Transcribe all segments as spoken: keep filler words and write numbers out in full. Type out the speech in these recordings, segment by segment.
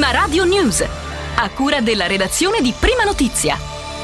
Prima Radio News, a cura della redazione di Prima Notizia.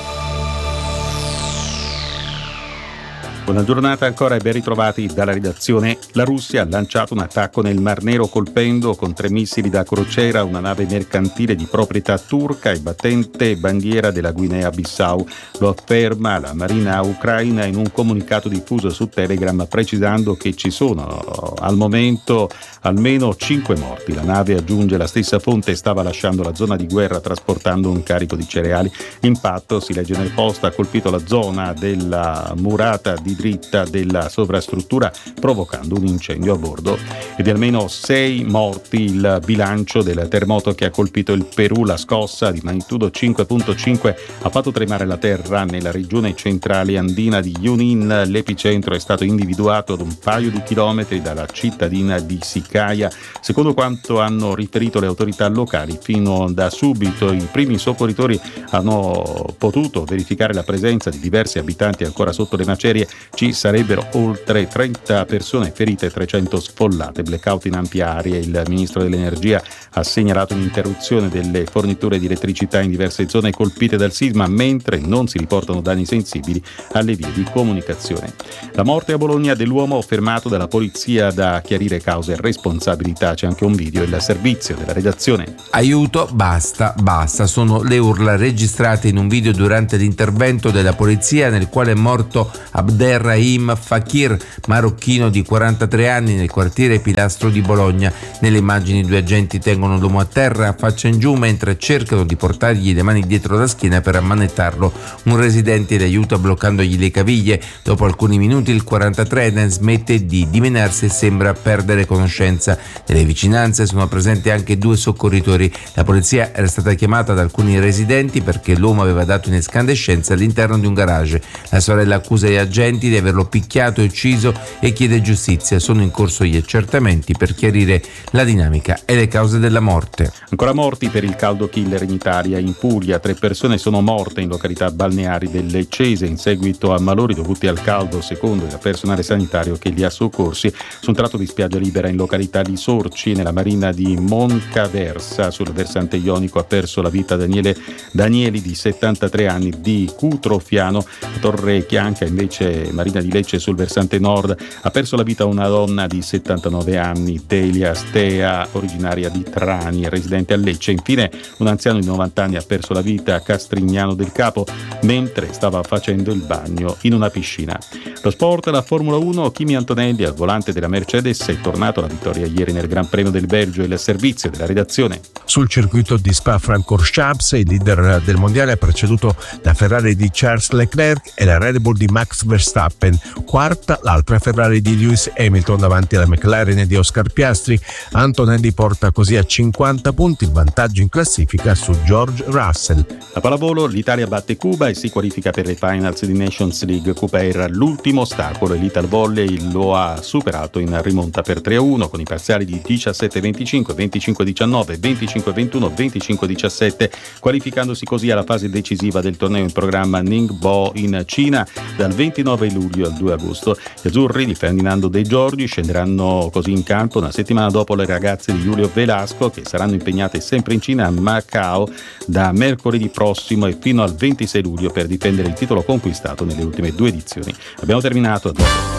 Buona giornata ancora e ben ritrovati dalla redazione. La Russia ha lanciato un attacco nel Mar Nero colpendo con tre missili da crociera una nave mercantile di proprietà turca e battente bandiera della Guinea-Bissau. Lo afferma la Marina ucraina in un comunicato diffuso su Telegram, precisando che ci sono al momento almeno cinque morti. La nave, aggiunge la stessa fonte, stava lasciando la zona di guerra trasportando un carico di cereali. L'impatto, si legge nel post, ha colpito la zona della murata di dritta della sovrastruttura, provocando un incendio a bordo. E di almeno sei morti il bilancio del terremoto che ha colpito il Perù. La scossa di magnitudo cinque virgola cinque ha fatto tremare la terra nella regione centrale andina di Junín. L'epicentro è stato individuato ad un paio di chilometri dalla cittadina di Siquijaya. Secondo quanto hanno riferito le autorità locali, fino da subito i primi soccorritori hanno potuto verificare la presenza di diversi abitanti ancora sotto le macerie. Ci sarebbero oltre trenta persone ferite e trecento sfollate. Blackout in ampie aree. Il ministro dell'Energia ha segnalato un'interruzione delle forniture di elettricità in diverse zone colpite dal sisma, mentre non si riportano danni sensibili alle vie di comunicazione. La morte a Bologna dell'uomo fermato dalla polizia, da chiarire cause e responsabilità. C'è anche un video. Il servizio della redazione. Aiuto, basta, basta. Sono le urla registrate in un video durante l'intervento della polizia nel quale è morto Abderrahim Fakir, marocchino di quarantatré anni, nel quartiere Pilastro di Bologna. Nelle immagini due agenti tengono l'uomo a terra a faccia in giù mentre cercano di portargli le mani dietro la schiena per ammanettarlo. Un residente le aiuta bloccandogli le caviglie. Dopo alcuni minuti il quarantatreenne smette di dimenarsi e sembra perdere conoscenza. Nelle vicinanze sono presenti anche due soccorritori. La polizia era stata chiamata da alcuni residenti perché l'uomo aveva dato in escandescenza all'interno di un garage. La sorella accusa gli agenti di averlo picchiato e ucciso e chiede giustizia. Sono in corso gli accertamenti per chiarire la dinamica e le cause della morte. Ancora morti per il caldo killer in Italia. In Puglia tre persone sono morte in località balneari del Leccese in seguito a malori dovuti al caldo, secondo il personale sanitario che li ha soccorsi. Su un tratto di spiaggia libera in località di Sorci, nella marina di Moncaversa, sul versante ionico, ha perso la vita Daniele Danieli, di settantatré anni, di Cutrofiano. A Torre Chianca, invece, marina di Lecce, sul versante nord, ha perso la vita una donna di settantanove anni, Delia Stea, originaria di Trani, residente a Lecce. Infine un anziano di novanta anni ha perso la vita a Castrignano del Capo mentre stava facendo il bagno in una piscina. Lo sport, la Formula uno, Kimi Antonelli al volante della Mercedes, è tornato alla vittoria ieri nel Gran Premio del Belgio. Il servizio della redazione. Sul circuito di Spa-Francorchamps il leader del mondiale è preceduto da Ferrari di Charles Leclerc e la Red Bull di Max Verstappen. Quarta l'altra Ferrari di Lewis Hamilton davanti alla McLaren di Oscar Piastri. Antonelli porta così a cinquanta punti il vantaggio in classifica su George Russell. La pallavolo, l'Italia batte Cuba e si qualifica per le finals di Nations League. Cuba era l'ultimo ostacolo e l'Ital Volley lo ha superato in rimonta per tre a uno con i parziali di diciassette venticinque, venticinque diciannove, venticinque ventuno, venticinque diciassette, qualificandosi così alla fase decisiva del torneo in programma a Ningbo in Cina dal ventinove luglio al due agosto. Gli azzurri di Ferdinando De Giorgi scenderanno così in campo una settimana dopo le ragazze di Julio Velasco, che saranno impegnate sempre in Cina, a Macao, da mercoledì prossimo e fino al ventisei luglio per difendere il titolo conquistato nelle ultime due edizioni. Abbiamo terminato.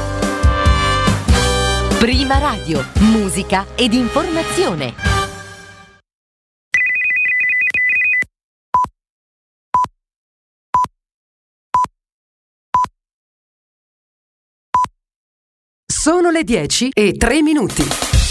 Prima Radio, musica ed informazione. Sono le dieci e tre minuti.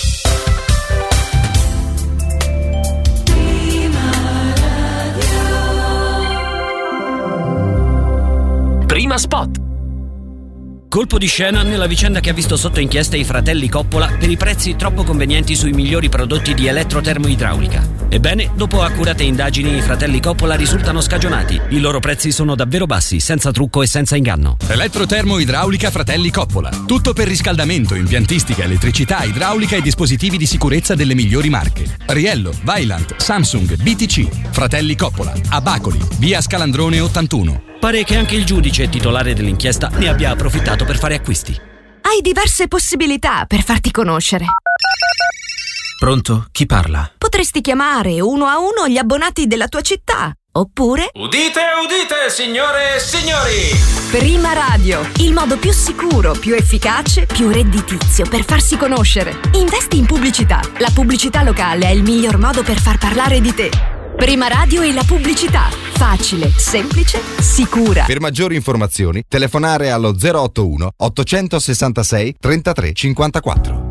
Prima Spot. Colpo di scena nella vicenda che ha visto sotto inchiesta i fratelli Coppola per i prezzi troppo convenienti sui migliori prodotti di elettrotermoidraulica. Ebbene, dopo accurate indagini, i fratelli Coppola risultano scagionati. I loro prezzi sono davvero bassi, senza trucco e senza inganno. Elettrotermoidraulica Fratelli Coppola. Tutto per riscaldamento, impiantistica, elettricità, idraulica e dispositivi di sicurezza delle migliori marche. Riello, Vaillant, Samsung, B T C. Fratelli Coppola. A Bacoli, via Scalandrone ottantuno. Pare che anche il giudice titolare dell'inchiesta ne abbia approfittato per fare acquisti. Hai diverse possibilità per farti conoscere. Pronto? Chi parla? Potresti chiamare uno a uno gli abbonati della tua città. Oppure... Udite, udite, signore e signori! Prima Radio, il modo più sicuro, più efficace, più redditizio per farsi conoscere. Investi in pubblicità. La pubblicità locale è il miglior modo per far parlare di te. Prima Radio e la pubblicità. Facile, semplice, sicura. Per maggiori informazioni, telefonare allo zero otto uno ottocentosessantasei trentatré cinquantaquattro.